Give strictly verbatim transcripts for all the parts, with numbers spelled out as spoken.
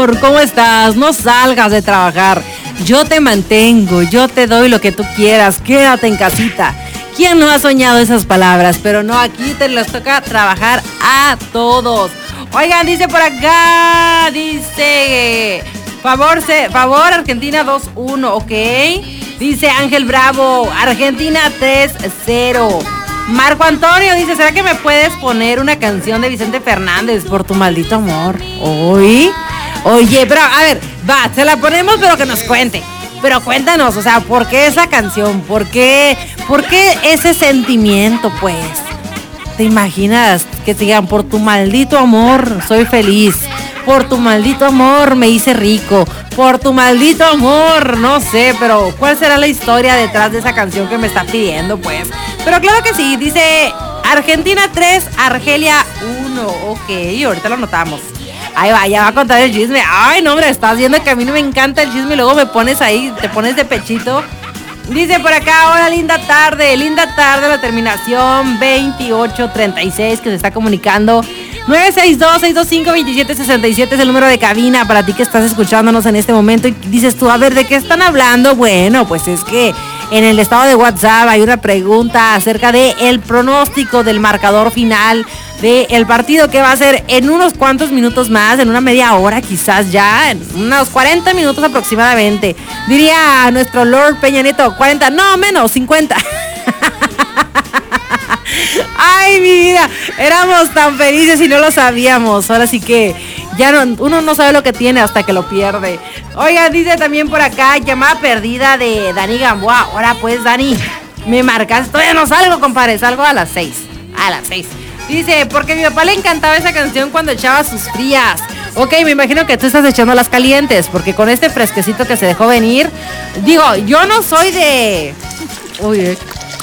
amor, ¿cómo estás? No salgas de trabajar. Yo te mantengo, yo te doy lo que tú quieras. Quédate en casita. ¿Quién no ha soñado esas palabras? Pero no, aquí te les toca trabajar a todos. Oigan, dice por acá, dice, favor, se, favor, Argentina dos uno, ok. Dice Ángel Bravo, Argentina tres cero. Marco Antonio dice, ¿será que me puedes poner una canción de Vicente Fernández, Por tu maldito amor? Oye, oye, pero a ver, va, se la ponemos, pero que nos cuente. Pero cuéntanos, o sea, ¿por qué esa canción? ¿Por qué, por qué ese sentimiento, pues? ¿Te imaginas que te digan, por tu maldito amor soy feliz? Por tu maldito amor me hice rico. Por tu maldito amor, no sé, pero ¿cuál será la historia detrás de esa canción que me está pidiendo, pues? Pero claro que sí, dice Argentina tres, Argelia uno. Ok, ahorita lo notamos. Ahí va, ya va a contar el chisme. Ay, no, hombre, estás viendo que a mí no me encanta el chisme y luego me pones ahí, te pones de pechito. Dice por acá, hola, linda tarde, linda tarde, la terminación veintiocho treinta y seis que se está comunicando. nueve seis dos, seis dos cinco, dos siete seis siete es el número de cabina para ti que estás escuchándonos en este momento. Y dices tú, a ver, ¿de qué están hablando? Bueno, pues es que en el estado de WhatsApp hay una pregunta acerca de el pronóstico del marcador final del partido que va a ser en unos cuantos minutos más, en una media hora quizás ya, en unos cuarenta minutos aproximadamente. Diría nuestro Lord Peña Nieto, cuarenta, no, menos, cincuenta. Ay, mi vida, éramos tan felices y no lo sabíamos. Ahora sí que ya no, uno no sabe lo que tiene hasta que lo pierde. Oiga, dice también por acá, llamada perdida de Dani Gamboa. Ahora pues, Dani, me marcas, todavía no salgo, compadre, salgo a las seis. A las seis. Dice, porque a mi papá le encantaba esa canción cuando echaba sus frías. Ok, me imagino que tú estás echando las calientes, porque con este fresquecito que se dejó venir, digo, yo no soy de... Oye...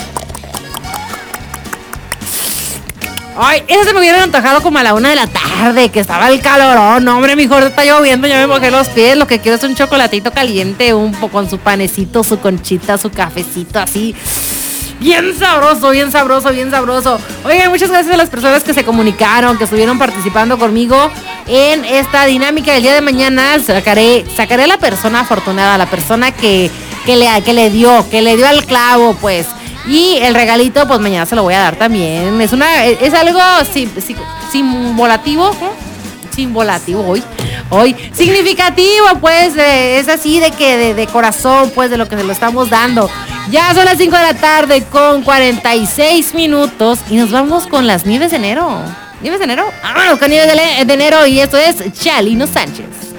Ay, eso se me hubiera antojado como a la una de la tarde, que estaba el calorón. No, hombre, mijo, está lloviendo, ya me mojé los pies. Lo que quiero es un chocolatito caliente, un poco con su panecito, su conchita, su cafecito, así. Bien sabroso, bien sabroso, bien sabroso. Oigan, muchas gracias a las personas que se comunicaron, que estuvieron participando conmigo en esta dinámica. El día de mañana sacaré, sacaré a la persona afortunada, la persona que, que, le, que le dio, que le dio al clavo, pues. Y el regalito, pues mañana se lo voy a dar también. Es una, es algo sim, sim, simbolativo, ¿eh? Simbolativo, hoy, hoy, significativo, pues, eh, es así de que de, de corazón, pues, de lo que se lo estamos dando. Ya son las cinco de la tarde con cuarenta y seis minutos y nos vamos con las nieves de enero. ¿Nieves de enero? Ah, con nieves de, de enero y esto es Chalino Sánchez.